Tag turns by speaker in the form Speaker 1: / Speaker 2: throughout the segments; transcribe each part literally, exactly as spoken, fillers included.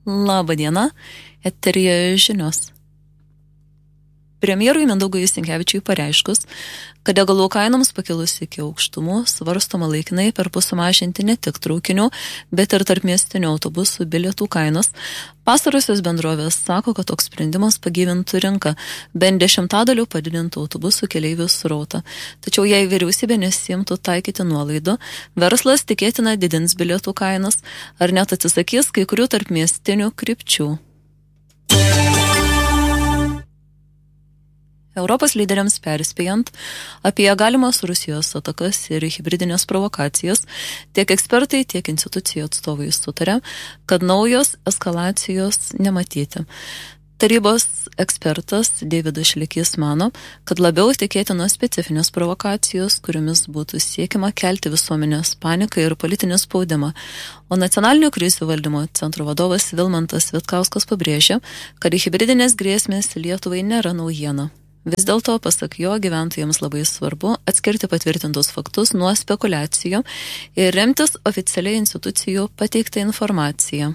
Speaker 1: Labą dieną, eteryje žinios. Premjerui Mindaugui Sinkevičiui pareiškus, kad degalų kainoms pakilus iki aukštumų svarstoma laikinai perpus sumažinti ne tik traukinių, bet ir tarpmiestinių autobusų bilietų kainos. Pastarosios bendrovės sako, kad toks sprendimas pagyvintų rinką, bent dešimtadaliu padidintų autobusų keleivių srautą. Tačiau jei vyriausybė nesiimtų taikyti nuolaidų, verslas tikėtina didins bilietų kainas ar net atsisakys kai kurių tarpmiestinių krypčių. Europos lyderiams perspėjant apie galimas Rusijos atakas ir hibridinės provokacijas, tiek ekspertai, tiek institucijų atstovai sutarė, kad naujos eskalacijos nematyti. Tarybos ekspertas Deividas Šlekys mano, kad labiau tikėtinos specifinės provokacijos, kuriomis būtų siekiama kelti visuomenės paniką ir politinį spaudimą. O nacionalinio krizių valdymo centro vadovas Vilmantas Vitkauskas pabrėžė, kad hibridinės grėsmės Lietuvai nėra naujiena. Vis dėlto, pasak jo, gyventojams labai svarbu atskirti patvirtintus faktus nuo spekulacijų ir remtis oficialiai institucijų pateiktą informaciją.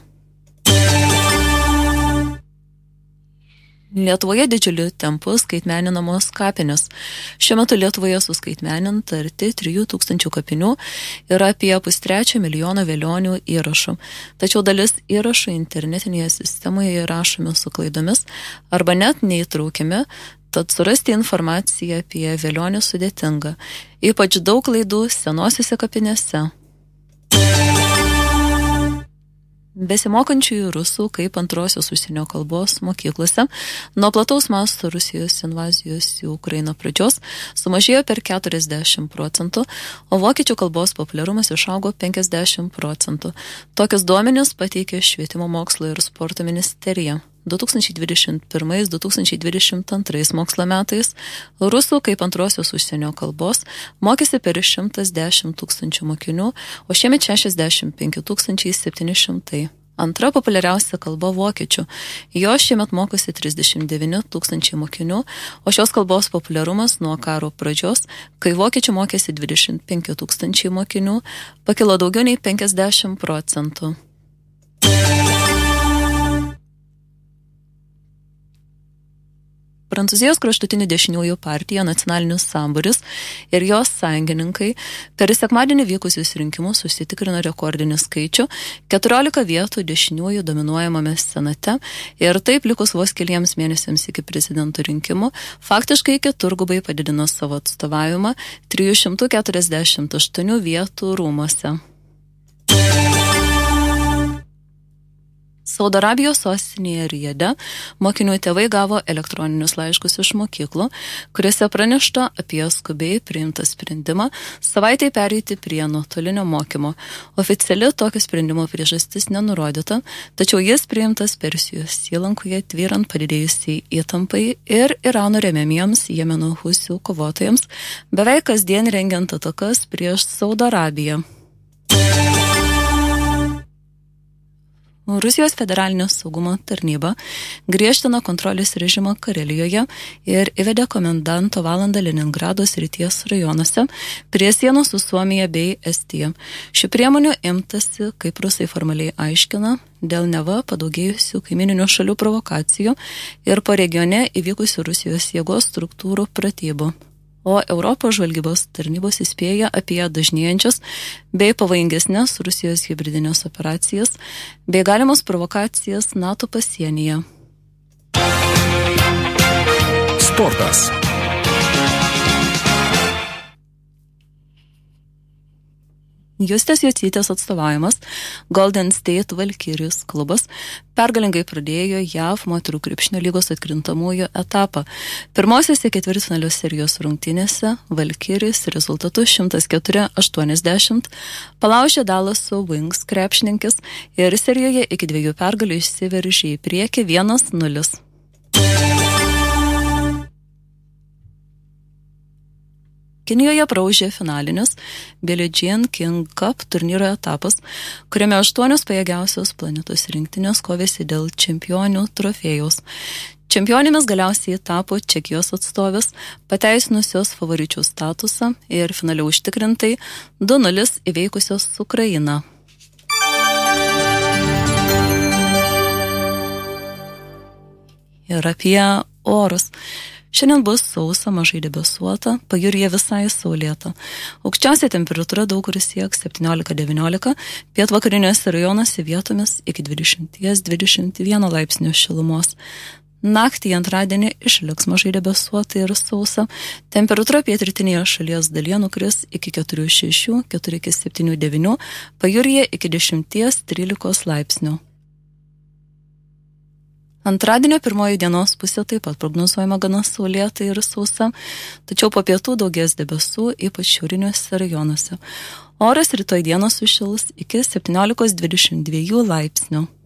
Speaker 1: Lietuvoje didžiuliu tempu skaitmeninamos kapinės. Šiuo metu Lietuvoje suskaitmeninta arti trijų tūkstančių kapinių ir apie pustrečio milijono velionių įrašų. Tačiau dalis įrašų internetinėje sistemoje įrašomi su klaidomis arba net neįtraukiami, tad surasti informaciją apie velionį sudėtinga. Ypač daug klaidų senosiuose kapinėse. Besimokančiųjų rusų kaip antrosios užsienio kalbos mokyklose nuo plataus masto Rusijos invazijos į Ukrainą pradžios sumažėjo per keturiasdešimt procentų, o vokiečių kalbos populiarumas išaugo penkiasdešimt procentų. Tokius duomenis pateikė Švietimo mokslo ir sporto ministerija. du tūkstančiai dvidešimt pirmais - du tūkstančiai dvidešimt antrais mokslo metais rusų kaip antrosios užsienio kalbos mokėsi per šimtas dešimt tūkstančių mokinių, o šiemet šešiasdešimt penki tūkstančiai septyni šimtai. Antra populiariausia kalba vokiečių. Jo šiemet mokosi trisdešimt devyni tūkstančiai mokinių, o šios kalbos populiarumas nuo karo pradžios, kai vokiečių mokėsi dvidešimt penki tūkstančiai mokinių, pakilo daugiau nei penkiasdešimt procentų. Prancūzijos kraštutinių dešiniųjų partija Nacionalinis sambūris ir jos sąjungininkai per sekmadienį vykusius rinkimus užsitikrino rekordinį skaičių - keturiolika vietų dešiniųjų dominuojamame senate ir taip likus vos keliems mėnesiams iki prezidento rinkimų, faktiškai keturgubai padidino savo atstovavimą trijų šimtų keturiasdešimt aštuonių vietų rūmuose. Saudo Arabijos sostinėje Rijade mokinių tėvai gavo elektroninius laiškus iš mokyklų, kuriuose pranešta apie skubiai priimtą sprendimą savaitei pereiti prie nuotolinio mokymo. Oficiali tokio sprendimo priežastis nenurodyta, tačiau jis priimtas Persijos įlankoje tvyrant padidėjusiai įtampai ir Irano remiamiems Jemeno husių kovotojams, beveik kasdien rengiant atakas prieš Saudo Arabiją. Rusijos federalinio saugumo tarnyba griežtina kontrolės režimą Karelijoje ir įvedė komendanto valandą Leningrado srities rajonuose prie sienos su Suomija bei Estija. Šių priemonių imtasi, kaip rusai formaliai aiškina, dėl neva padaugėjusių kaimininių šalių provokacijų ir po regione įvykusių Rusijos jėgos struktūrų pratybų. O Europos žvalgybos tarnybos įspėja apie dažnėjančias bei pavojingesnės Rusijos hibridinės operacijas bei galimas provokacijas NATO pasienyje.
Speaker 2: Sportas.
Speaker 1: Justės Jocytės atstovavimas Golden State Valkyrijos klubas pergalingai pradėjo J A V moterų krepšinio lygos atkrintamųjų etapą. Pirmosiose ketvirtfinalio serijos rungtynėse Valkyrijos rezultatu šimtas keturi aštuoniasdešimt palaužė Dallaso Wings krepšininkis ir serijoje iki dviejų pergalių išsiveržė į priekį vienas nulis. Kinijoje praūžė finalinis Billie Jean King Cup turnyro etapas, kuriame aštuonios pajėgiausios planetos rinktinės kovėsi dėl čempionių trofėjaus. Čempionėmis galiausiai tapo Čekijos atstovės, pateisinusios favoričių statusą ir finale užtikrintai du nulis įveikusios Ukrainą. ir apie orus. Šiandien bus sausa, mažai debesuota, pajūryje visai saulėta. Aukščiausia temperatūra daug kur sieks septyniolika devyniolika, pietvakariniuose rajonuose vietomis iki dvidešimt dvidešimt vienas laipsnių šilumos. Naktį antradienį išliks mažai debesuota ir sausa. Temperatūra pietrytinėje šalies dalyje nukris iki keturių šešių, keturi iki septynių devynių, pajūryje iki dešimt trylikos laipsnių. Antradienio pirmoji dienos pusė taip pat prognozuojama gana saulėta ir sausa, tačiau po pietų daugės debesų, ypač šiauriniuose rajonuose. Oras rytoj dieną sušils iki septyniolikos dvidešimt dviejų laipsnių.